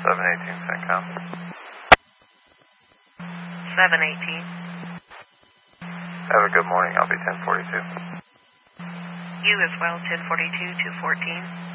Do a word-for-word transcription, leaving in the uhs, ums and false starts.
seven eighteen CENTCOM. seven eighteen. Have a good morning. I'll be ten forty-two. You as well, ten forty-two, two fourteen.